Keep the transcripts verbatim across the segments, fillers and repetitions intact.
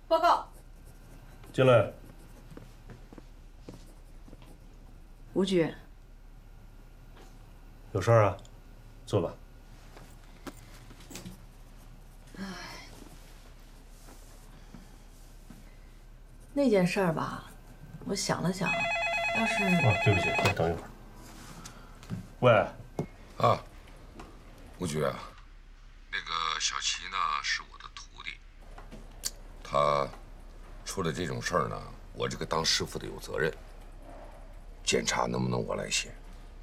报告。 进来。 吴局， 有事儿啊？坐吧。 唉，那件事儿吧，我想了想，要是…… 啊，对不起，再等一会儿。喂， 啊，吴局啊，那个小齐呢是我的徒弟，他出了这种事儿呢，我这个当师傅的有责任。检查能不能我来写？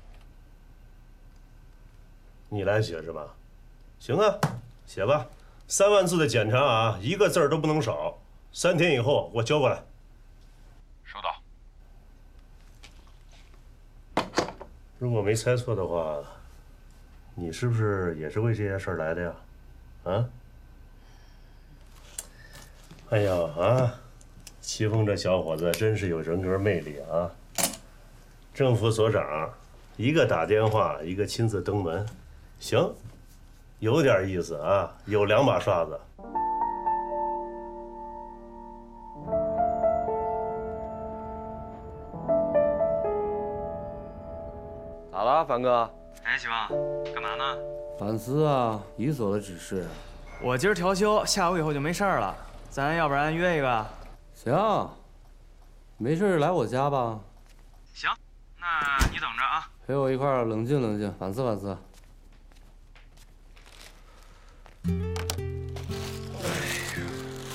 你来写是吧？行啊，写吧。三万字的检查啊，一个字儿都不能少。三天以后我交过来。 收到。 如果没猜错的话，你是不是也是为这件事儿来的呀？啊？哎呀啊！齐峰这小伙子真是有人格魅力啊！政府所长，一个打电话，一个亲自登门，行，有点意思啊，有两把刷子。 咋了，樊哥？ 哎，启旺，干嘛呢？ 反思啊，姨所的指示。 我今儿调休，下午以后就没事儿了，咱要不然约一个？ 行，没事来我家吧。 行，那你等着啊。 陪我一块儿冷静冷静，反思反思。